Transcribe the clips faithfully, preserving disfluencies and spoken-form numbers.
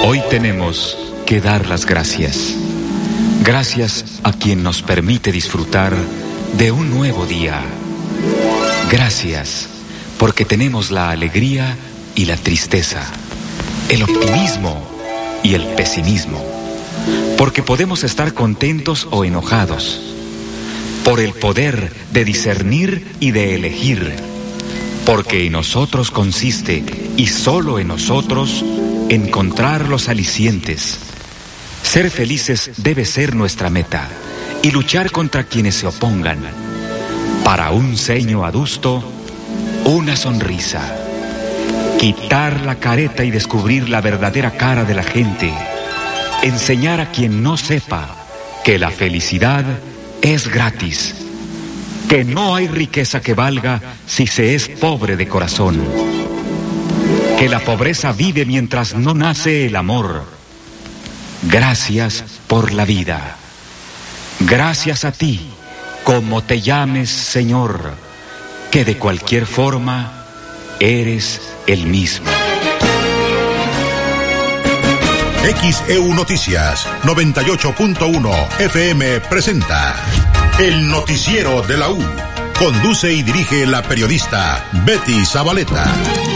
Hoy tenemos que dar las gracias. Gracias a quien nos permite disfrutar de un nuevo día. Gracias porque tenemos la alegría y la tristeza, el optimismo y el pesimismo, porque podemos estar contentos o enojados, por el poder de discernir y de elegir, porque en nosotros consiste, y solo en nosotros, encontrar los alicientes. Ser felices debe ser nuestra meta, y luchar contra quienes se opongan. Para un ceño adusto, una sonrisa. Quitar la careta y descubrir la verdadera cara de la gente. Enseñar a quien no sepa que la felicidad es gratis. Que no hay riqueza que valga si se es pobre de corazón. Que la pobreza vive mientras no nace el amor. Gracias por la vida. Gracias a ti, como te llames, Señor, que de cualquier forma eres el mismo. X E U Noticias noventa y ocho punto uno F M presenta El Noticiero de la U. Conduce y dirige la periodista Betty Zabaleta.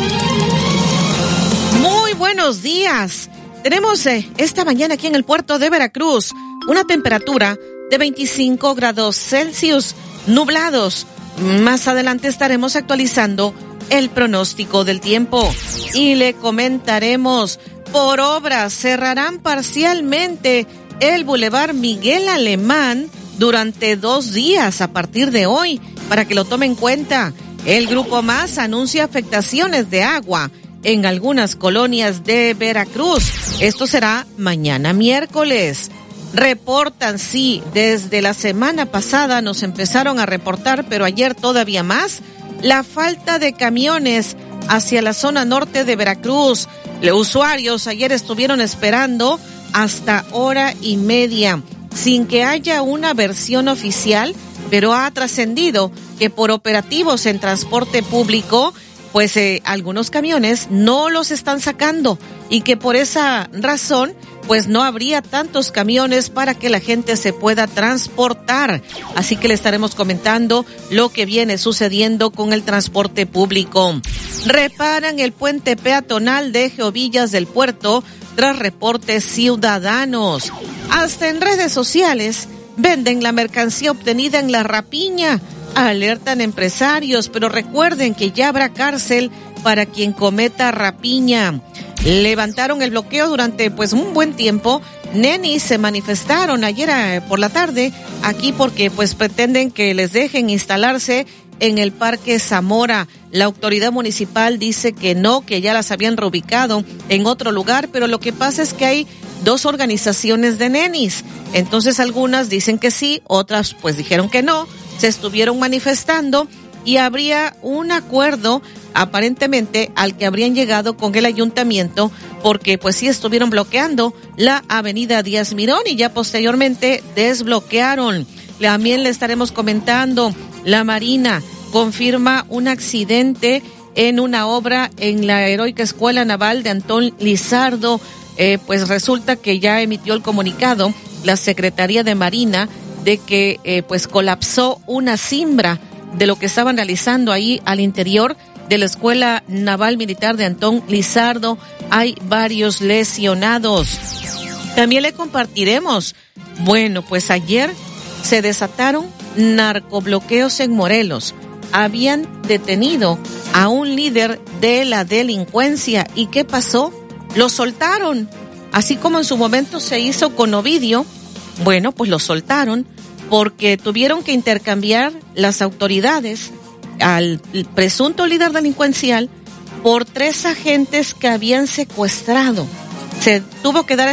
Muy buenos días. Tenemos eh, esta mañana aquí en el puerto de Veracruz una temperatura de veinticinco grados Celsius, nublados. Más adelante estaremos actualizando el pronóstico del tiempo y le comentaremos: por obras cerrarán parcialmente el Boulevard Miguel Alemán durante dos días a partir de hoy, para que lo tome en cuenta. El Grupo Más anuncia afectaciones de agua en algunas colonias de Veracruz. Esto será mañana miércoles. Reportan, sí, desde la semana pasada nos empezaron a reportar, pero ayer todavía más, la falta de camiones hacia la zona norte de Veracruz. Los usuarios ayer estuvieron esperando hasta hora y media, sin que haya una versión oficial, pero ha trascendido que por operativos en transporte público, pues eh, algunos camiones no los están sacando y que por esa razón pues no habría tantos camiones para que la gente se pueda transportar. Así que le estaremos comentando lo que viene sucediendo con el transporte público. Reparan el puente peatonal de Geovillas del Puerto tras reportes ciudadanos. Hasta en redes sociales venden la mercancía obtenida en la rapiña. Alertan empresarios, pero recuerden que ya habrá cárcel para quien cometa rapiña. Levantaron el bloqueo durante pues un buen tiempo. Nenis se manifestaron ayer eh, por la tarde aquí porque pues pretenden que les dejen instalarse en el Parque Zamora. La autoridad municipal dice que no, que ya las habían reubicado en otro lugar, pero lo que pasa es que hay dos organizaciones de nenis. Entonces algunas dicen que sí, otras pues dijeron que no. Se estuvieron manifestando y habría un acuerdo aparentemente al que habrían llegado con el ayuntamiento, porque pues sí estuvieron bloqueando la avenida Díaz Mirón y ya posteriormente desbloquearon. También le estaremos comentando, la Marina confirma un accidente en una obra en la Heroica Escuela Naval de Antón Lizardo. Eh, pues resulta que ya emitió el comunicado la Secretaría de Marina de que eh, pues colapsó una cimbra de lo que estaban realizando ahí al interior de la Escuela Naval Militar de Antón Lizardo. Hay varios lesionados. También le compartiremos, bueno, pues ayer se desataron narcobloqueos en Morelos. Habían detenido a un líder de la delincuencia. ¿Y qué pasó? Lo soltaron, así como en su momento se hizo con Ovidio. Bueno, pues lo soltaron porque tuvieron que intercambiar las autoridades al presunto líder delincuencial por tres agentes que habían secuestrado. Se tuvo que dar